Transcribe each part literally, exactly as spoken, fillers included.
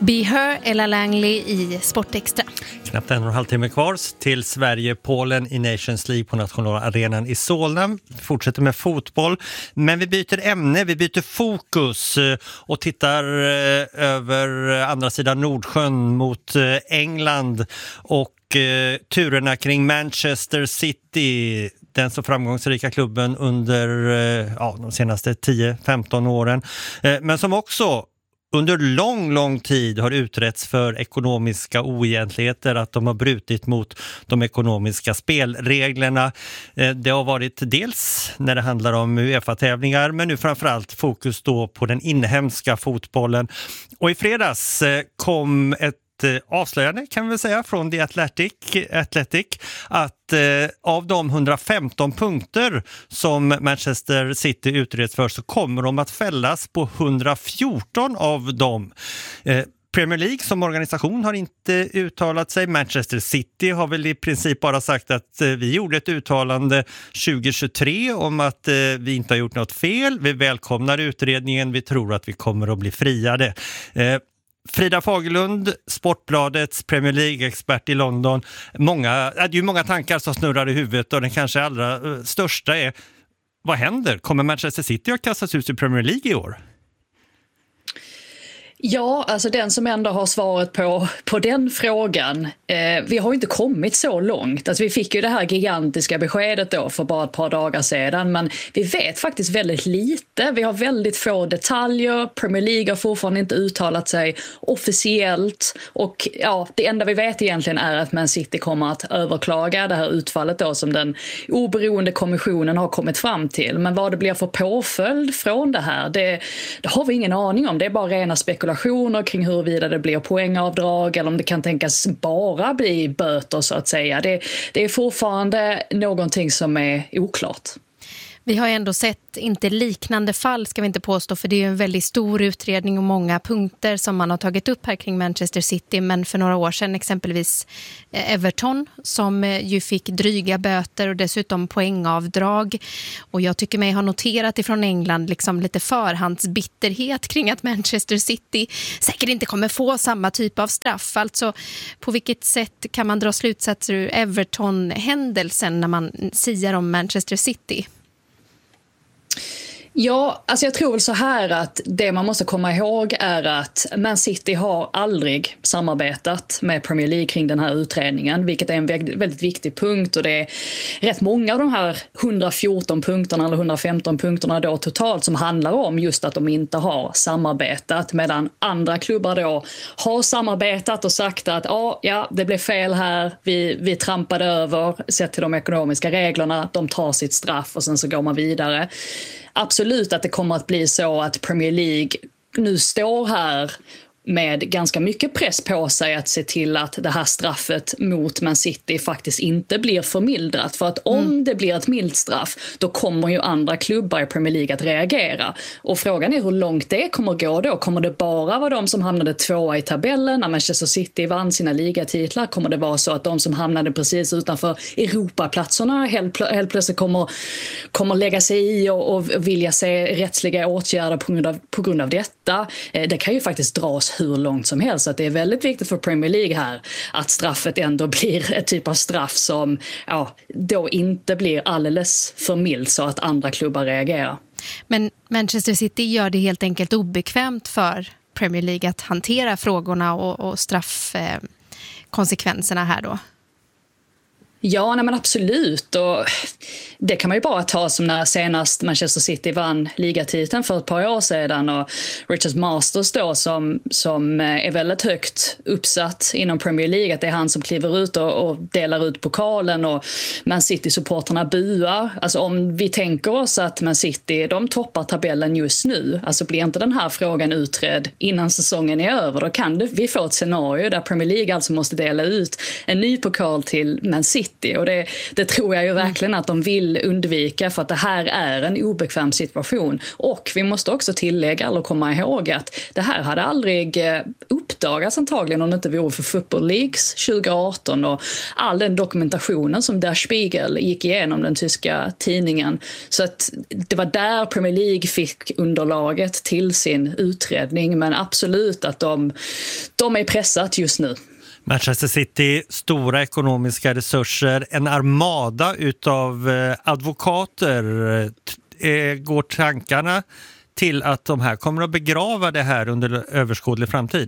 Be Her, Ella Langley i Sportextra. Knappt en och en halv timme kvar till Sverige-Polen i Nations League på nationalarenan i Solna. Vi fortsätter med fotboll, men vi byter ämne, vi byter fokus och tittar över andra sidan Nordsjön mot England och eh, turerna kring Manchester City, den så framgångsrika klubben under eh, ja, de senaste tio femton åren, eh, men som också under lång, lång tid har utretts för ekonomiska oegentligheter, att de har brutit mot de ekonomiska spelreglerna. Det har varit dels när det handlar om UEFA-tävlingar, men nu framförallt fokus då på den inhemska fotbollen. Och i fredags kom ett avslöjande, kan vi väl säga, från The Athletic, Athletic att eh, av de hundrafemton punkter som Manchester City utreds för så kommer de att fällas på hundrafjorton av dem. Eh, Premier League som organisation har inte uttalat sig. Manchester City har väl i princip bara sagt att eh, vi gjorde ett uttalande tjugohundratjugotre om att eh, vi inte har gjort något fel. Vi välkomnar utredningen, vi tror att vi kommer att bli friade. Eh, Frida Fagerlund, Sportbladets Premier League-expert i London. Många, det är ju många tankar som snurrar i huvudet, och den kanske allra största är: vad händer? Kommer Manchester City att kastas ut i Premier League i år? Ja, alltså den som ändå har svaret på, på den frågan. Eh, vi har ju inte kommit så långt. Alltså vi fick ju det här gigantiska beskedet då för bara ett par dagar sedan. Men vi vet faktiskt väldigt lite. Vi har väldigt få detaljer. Premier League har fortfarande inte uttalat sig officiellt. Och ja, det enda vi vet egentligen är att Man City kommer att överklaga det här utfallet då som den oberoende kommissionen har kommit fram till. Men vad det blir för påföljd från det här, det, det har vi ingen aning om. Det är bara rena spekulationer kring huruvida det blir poängavdrag eller om det kan tänkas bara bli böter så att säga. Det, det är fortfarande någonting som är oklart. Vi har ju ändå sett inte liknande fall, ska vi inte påstå, för det är ju en väldigt stor utredning och många punkter som man har tagit upp här kring Manchester City. Men för några år sedan exempelvis Everton som ju fick dryga böter och dessutom poängavdrag. Och jag tycker mig ha noterat ifrån England liksom lite förhandsbitterhet kring att Manchester City säkert inte kommer få samma typ av straff. Alltså på vilket sätt kan man dra slutsatser ur Everton-händelsen när man siar om Manchester City? Ja, alltså jag tror väl så här att det man måste komma ihåg är att Man City har aldrig samarbetat med Premier League kring den här utredningen, vilket är en väldigt viktig punkt, och det är rätt många av de här hundrafjorton punkterna eller hundrafemton punkterna då totalt som handlar om just att de inte har samarbetat, medan andra klubbar då har samarbetat och sagt att ah, ja, det blev fel här, vi, vi trampade över sett till de ekonomiska reglerna, de tar sitt straff och sen så går man vidare. Absolut att det kommer att bli så att Premier League nu står här med ganska mycket press på sig att se till att det här straffet mot Man City faktiskt inte blir förmildrat. För att om mm. det blir ett milt straff, då kommer ju andra klubbar i Premier League att reagera. Och frågan är hur långt det kommer gå då. Kommer det bara vara de som hamnade tvåa i tabellen när Manchester City vann sina ligatitlar? Kommer det vara så att de som hamnade precis utanför Europaplatserna helt, plö- helt plötsligt kommer, kommer lägga sig i och, och vilja se rättsliga åtgärder på grund av, på grund av detta? Eh, det kan ju faktiskt dras hur långt som helst. Så att det är väldigt viktigt för Premier League här att straffet ändå blir ett typ av straff som ja, då inte blir alldeles för mild så att andra klubbar reagerar. Men Manchester City gör det helt enkelt obekvämt för Premier League att hantera frågorna och, och straffkonsekvenserna här då? Ja, nej men absolut, och det kan man ju bara ta som när senast Manchester City vann ligatiteln för ett par år sedan, och Richard Masters då som, som är väldigt högt uppsatt inom Premier League, att det är han som kliver ut och, och delar ut pokalen och Man City-supporterna buar. Alltså om vi tänker oss att Man City, de toppar tabellen just nu, alltså blir inte den här frågan utredd innan säsongen är över, då kan det, vi få ett scenario där Premier League alltså måste dela ut en ny pokal till Man City. Och det, det tror jag ju verkligen att de vill undvika, för att det här är en obekväm situation. Och vi måste också tillägga eller komma ihåg att det här hade aldrig upp, uppdagas antagligen om det inte vore för Football Leagues tjugo arton och all den dokumentationen som Der Spiegel gick igenom, den tyska tidningen. Så att det var där Premier League fick underlaget till sin utredning, men absolut att de, de är pressat just nu. Manchester City, stora ekonomiska resurser, en armada utav advokater. Går tankarna till att de här kommer att begrava det här under överskådlig framtid?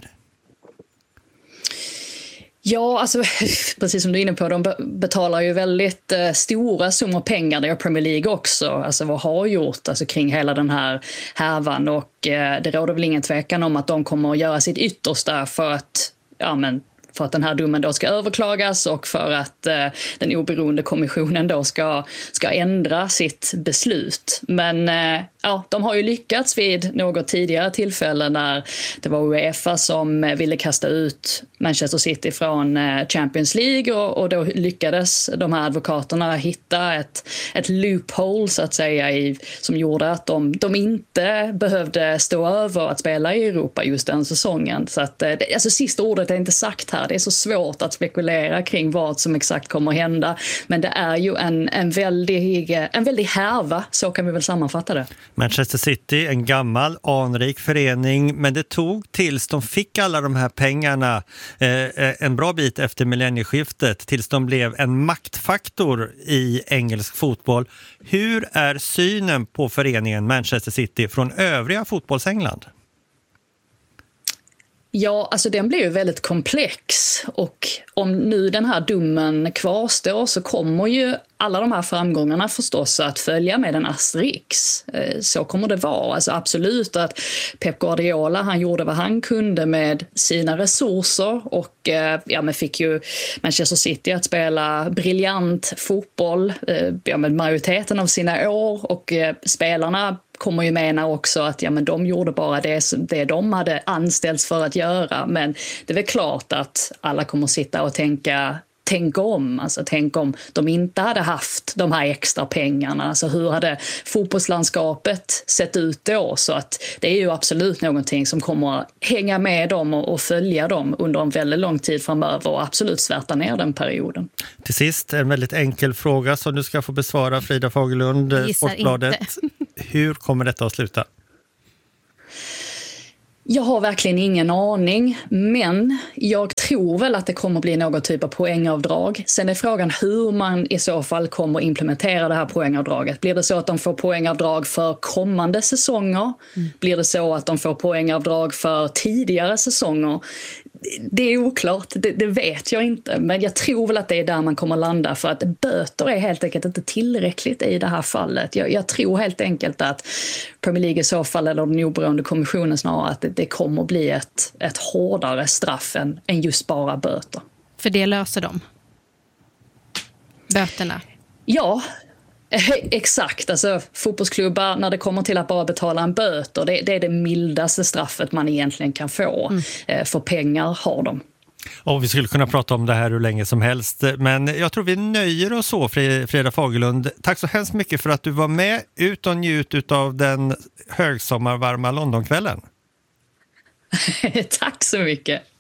Ja, alltså precis som du är inne på, de betalar ju väldigt eh, stora summor pengar, det gör Premier League också, alltså vad har gjort alltså, kring hela den här härvan, och eh, det råder väl ingen tvekan om att de kommer att göra sitt yttersta för att, ja men, för att den här domen då ska överklagas och för att eh, den oberoende kommissionen då ska, ska ändra sitt beslut. Men eh, ja, de har ju lyckats vid något tidigare tillfälle när det var UEFA som ville kasta ut Manchester City från eh, Champions League, och, och då lyckades de här advokaterna hitta ett, ett loophole så att säga i, som gjorde att de, de inte behövde stå över att spela i Europa just den säsongen. Så att, eh, alltså sista ordet är inte sagt här. Det är så svårt att spekulera kring vad som exakt kommer att hända. Men det är ju en, en, väldig, en väldig härva, så kan vi väl sammanfatta det. Manchester City, en gammal, anrik förening, men det tog tills de fick alla de här pengarna eh, en bra bit efter millennieskiftet, tills de blev en maktfaktor i engelsk fotboll. Hur är synen på föreningen Manchester City från övriga fotbollsengland? Ja, alltså den blir ju väldigt komplex, och om nu den här domen kvarstår så kommer ju alla de här framgångarna förstås att följa med en asterisk. Så kommer det vara. Alltså absolut att Pep Guardiola, han gjorde vad han kunde med sina resurser, och ja, men fick ju Manchester City att spela briljant fotboll ja, med majoriteten av sina år, och spelarna kommer ju mena också att ja, men de gjorde bara det, det de hade anställts för att göra. Men det är väl klart att alla kommer sitta och tänka tänk om, alltså tänk om de inte hade haft de här extra pengarna, alltså hur hade fotbollslandskapet sett ut då? Så att det är ju absolut någonting som kommer att hänga med dem och, och följa dem under en väldigt lång tid framöver, och absolut svärta ner den perioden. Till sist en väldigt enkel fråga som du ska få besvara, Frida Fagerlund, Sportbladet. Hur kommer detta att sluta? Jag har verkligen ingen aning, men jag tror väl att det kommer bli någon typ av poängavdrag. Sen är frågan hur man i så fall kommer att implementera det här poängavdraget. Blir det så att de får poängavdrag för kommande säsonger? Mm. Blir det så att de får poängavdrag för tidigare säsonger? Det är oklart, det, det vet jag inte. Men jag tror väl att det är där man kommer landa, för att böter är helt enkelt inte tillräckligt i det här fallet. Jag, jag tror helt enkelt att Premier League i så fall, eller den oberoende kommissionen snarare, att det, det kommer att bli ett, ett hårdare straff än, än just bara böter. För det löser de? Böterna? Ja, exakt. Alltså, fotbollsklubbar, när det kommer till att bara betala en böter, det, det är det mildaste straffet man egentligen kan få. Mm. För pengar har de. Och vi skulle kunna prata om det här hur länge som helst, men jag tror vi nöjer oss så, Frida Fagerlund. Tack så hemskt mycket för att du var med, ut och njut av den högsommarvarma Londonkvällen. Tack så mycket.